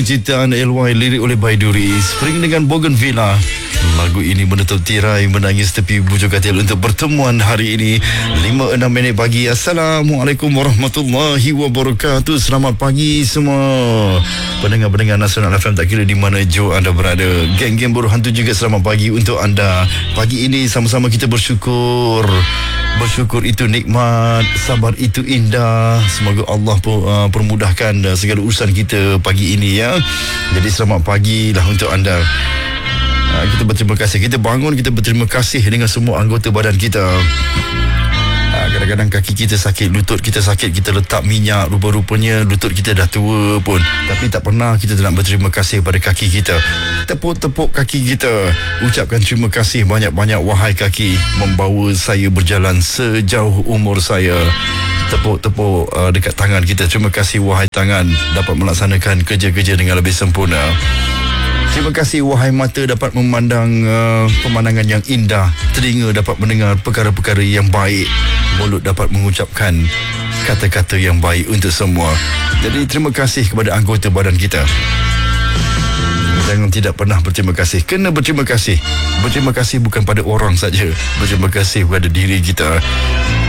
Agung ciptaan LY, lirik oleh Baiduri. Spring dengan Bougainvillea. Lagu ini menutup tirai Menangis Tepi Bujur Katil untuk pertemuan hari ini 5-6 minit pagi. Assalamualaikum warahmatullahi wabarakatuh. Selamat pagi semua pendengar-pendengar Nasional FM, tak kira di mana jauh anda berada. Geng-geng buruh hantu juga selamat pagi untuk anda. Pagi ini sama-sama kita bersyukur. Bersyukur itu nikmat, sabar itu indah. Semoga Allah permudahkan segala urusan kita pagi ini ya. Jadi selamat pagi lah untuk anda. Kita berterima kasih. Kita bangun, kita berterima kasih dengan semua anggota badan kita. Kadang-kadang kaki kita sakit, lutut kita sakit, kita letak minyak, rupa-rupanya lutut kita dah tua pun, tapi tak pernah kita nak berterima kasih pada kaki kita. Tepuk-tepuk kaki kita, ucapkan terima kasih banyak-banyak. Wahai kaki, membawa saya berjalan sejauh umur saya. Tepuk-tepuk dekat tangan kita. Terima kasih wahai tangan, dapat melaksanakan kerja-kerja dengan lebih sempurna. Terima kasih wahai mata, dapat memandang pemandangan yang indah. Telinga dapat mendengar perkara-perkara yang baik. Mulut dapat mengucapkan kata-kata yang baik untuk semua. Jadi terima kasih kepada anggota badan kita. Jangan tidak pernah berterima kasih. Kena berterima kasih. Berterima kasih bukan pada orang saja. Berterima kasih kepada diri kita.